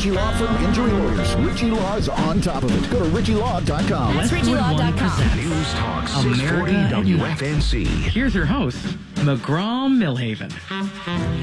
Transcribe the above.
Ritchie Law Firm Injury Lawyers. Ritchie Law is on top of it. Go to ritchielaw.com. That's ritchielaw.com. News Talk 640 WFNC. Here's your host, McGraw Millhaven.